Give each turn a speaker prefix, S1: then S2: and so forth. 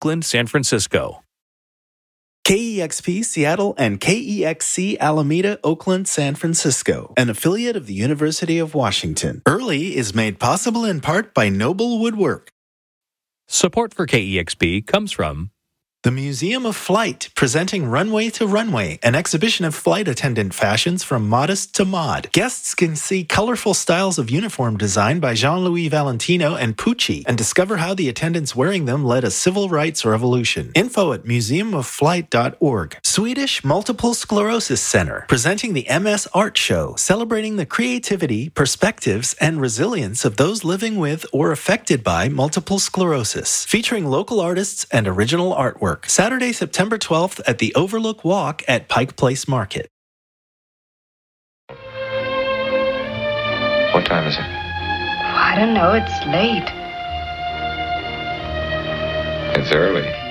S1: Oakland, San Francisco.
S2: KEXP Seattle and KEXC Alameda, Oakland, San Francisco, an affiliate of the University of Washington. Early is made possible in part by Noble Woodwork.
S1: Support for KEXP comes from
S2: The Museum of Flight, presenting Runway to Runway, an exhibition of flight attendant fashions from modest to mod. Guests can see colorful styles of uniform design by Jean-Louis Valentino and Pucci and discover how the attendants wearing them led a civil rights revolution. Info at museumofflight.org. Swedish Multiple Sclerosis Center, presenting the MS Art Show, celebrating the creativity, perspectives, and resilience of those living with or affected by multiple sclerosis, featuring local artists and original artwork. Saturday, September 12th at the Overlook Walk at Pike Place Market.
S3: What time is it?
S4: I don't know. It's late.
S3: It's early.